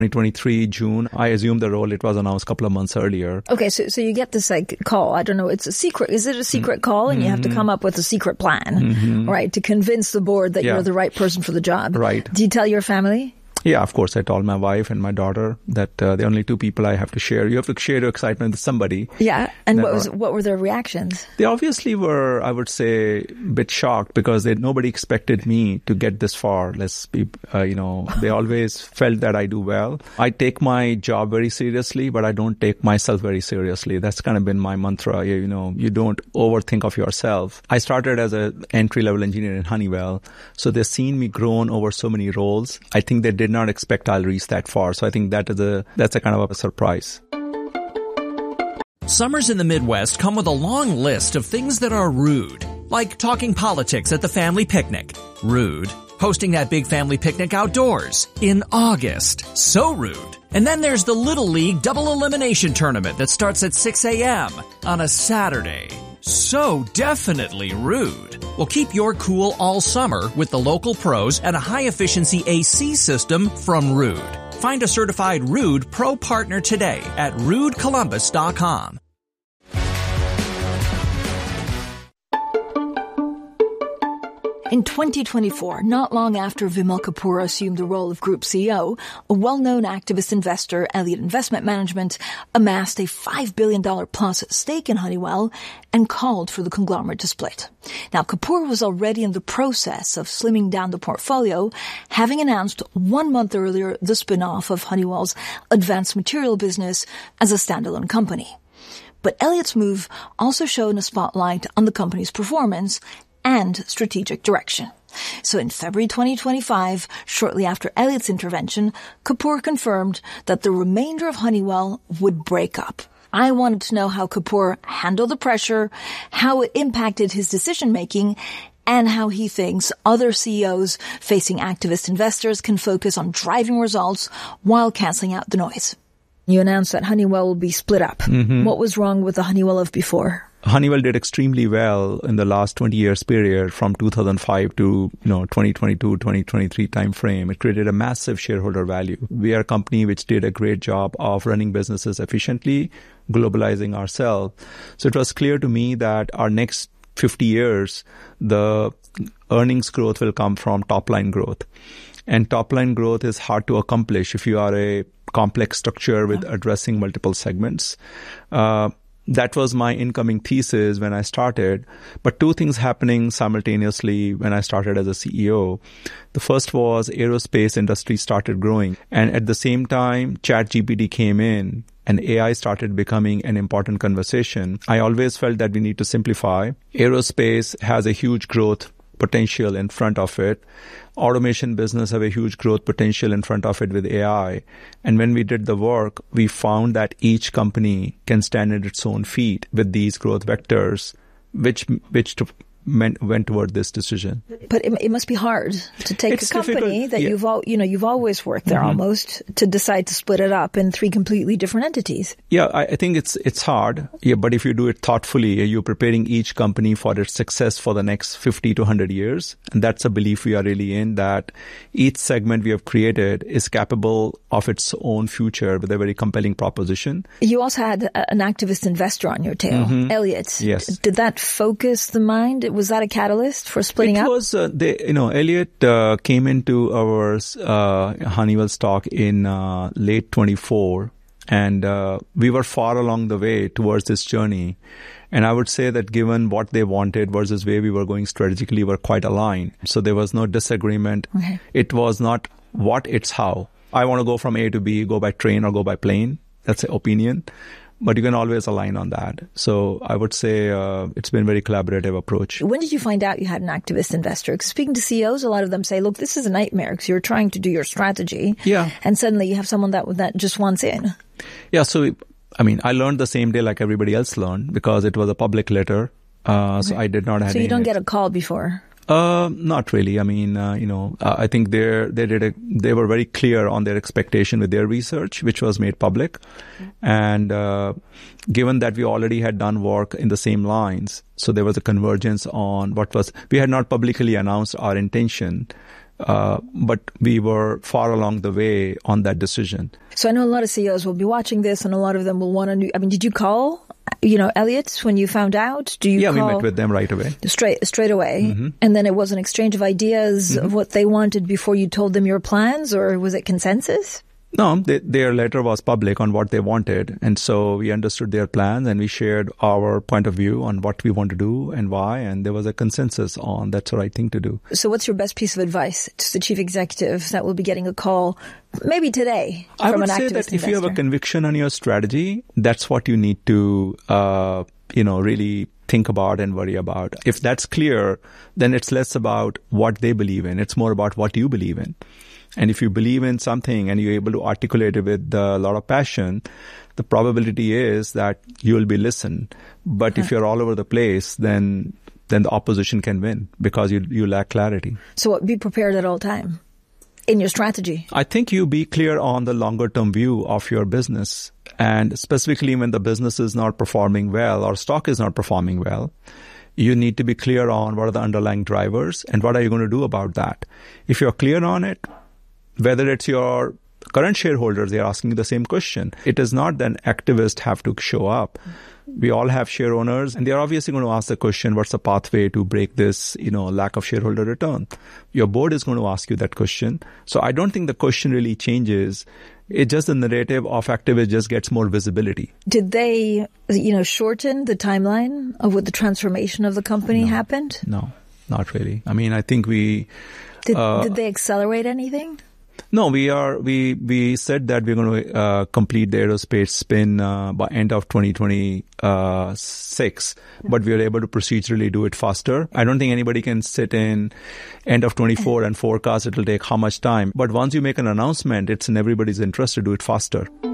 2023, June. I assumed the role. It was announced a couple of months earlier. Okay, so you get this call. I don't know. It's a secret. Is it a secret call? And you have to come up with a secret plan, right, to convince the board that you're the right person for the job. Right. Do you tell your family? Yeah, of course. I told my wife and my daughter that the only two people I have to share. You have to share your excitement with somebody. Yeah. And what were their reactions? They obviously were, I would say, a bit shocked because nobody expected me to get this far. They always felt that I do well. I take my job very seriously, but I don't take myself very seriously. That's kind of been my mantra. You don't overthink of yourself. I started as an entry-level engineer in Honeywell. So they've seen me grown over so many roles. I think they did not expect I'll reach that far. So I think that's a kind of a surprise. Summers in the Midwest come with a long list of things that are rude, like talking politics at the family picnic. Rude. Hosting that big family picnic outdoors in August. So rude. And then there's the Little League Double Elimination Tournament that starts at 6 a.m. on a Saturday. So definitely rude. Well, keep your cool all summer with the local pros and a high-efficiency AC system from Rude. Find a certified Rude Pro partner today at rudecolumbus.com. In 2024, not long after Vimal Kapur assumed the role of Group CEO, a well-known activist investor, Elliott Investment Management, amassed a $5 billion plus stake in Honeywell and called for the conglomerate to split. Now, Kapur was already in the process of slimming down the portfolio, having announced 1 month earlier the spin-off of Honeywell's advanced material business as a standalone company. But Elliott's move also shone a spotlight on the company's performance and strategic direction. So in February 2025, shortly after Elliott's intervention, Kapur confirmed that the remainder of Honeywell would break up. I wanted to know how Kapur handled the pressure, how it impacted his decision-making, and how he thinks other CEOs facing activist investors can focus on driving results while canceling out the noise. You announced that Honeywell will be split up. What was wrong with the Honeywell of before? Honeywell did extremely well in the last 20 years period from 2005 to 2022, 2023 timeframe. It created a massive shareholder value. We are a company which did a great job of running businesses efficiently, globalizing ourselves. So it was clear to me that our next 50 years, the earnings growth will come from top-line growth. And top-line growth is hard to accomplish if you are a complex structure with addressing multiple segments. That was my incoming thesis when I started. But two things happening simultaneously when I started as a CEO. The first was aerospace industry started growing. And at the same time, ChatGPT came in and AI started becoming an important conversation. I always felt that we need to simplify. Aerospace has a huge growth potential in front of it. Automation business have a huge growth potential in front of it with AI. And when we did the work, we found that each company can stand on its own feet with these growth vectors, which went toward this decision. But it must be hard to take a company that you've always worked there almost to decide to split it up in three completely different entities. Yeah, I think it's hard. Yeah, but if you do it thoughtfully, you're preparing each company for its success for the next 50 to 100 years. And that's a belief we are really in, that each segment we have created is capable of its own future with a very compelling proposition. You also had an activist investor on your tail, Elliott. Yes. Did that focus the mind? Was that a catalyst for splitting up? It was, Elliott came into our Honeywell stock in late 24, and we were far along the way towards this journey. And I would say that given what they wanted versus where we were going strategically, were quite aligned. So there was no disagreement. Okay. It was not what, it's how. I want to go from A to B, go by train or go by plane. That's an opinion. But you can always align on that. So I would say it's been a very collaborative approach. When did you find out you had an activist investor? Because speaking to CEOs, a lot of them say, look, this is a nightmare because you're trying to do your strategy. Yeah. And suddenly you have someone that just wants in. Yeah. So, I learned the same day like everybody else learned because it was a public letter. So I did not have. So you don't get a call before? Not really. I think they were very clear on their expectation with their research, which was made public. And given that we already had done work in the same lines, so there was a convergence on we had not publicly announced our intention. But we were far along the way on that decision. So I know a lot of CEOs will be watching this, and a lot of them will want to. Did you call, Elliott, when you found out? We met with them right away. Straight away, Mm-hmm. and then it was an exchange of ideas of what they wanted before you told them your plans, or was it consensus? No, their letter was public on what they wanted. And so we understood their plans and we shared our point of view on what we want to do and why. And there was a consensus on that's the right thing to do. So what's your best piece of advice to the chief executive that will be getting a call maybe today from an activist investor? I would say that if you have a conviction on your strategy, that's what you need to, really think about and worry about. If that's clear, then it's less about what they believe in. It's more about what you believe in. And if you believe in something and you're able to articulate it with a lot of passion, the probability is that you will be listened. But if you're all over the place, then the opposition can win because you lack clarity. So be prepared at all time in your strategy. I think you be clear on the longer term view of your business. And specifically when the business is not performing well or stock is not performing well, you need to be clear on what are the underlying drivers and what are you going to do about that. If you're clear on it, whether it's your current shareholders, they're asking you the same question. It is not that activists have to show up. We all have share owners, and they're obviously going to ask the question, what's the pathway to break this, lack of shareholder return? Your board is going to ask you that question. So I don't think the question really changes. It's just the narrative of activists just gets more visibility. Did they, shorten the timeline of what the transformation of the company happened? No, not really. I think we... Did they accelerate anything? No, we said that we're going to complete the aerospace spin by end of 2026, but we are able to procedurally do it faster. I don't think anybody can sit in end of 24 and forecast it will take how much time. But once you make an announcement, it's in everybody's interest to do it faster.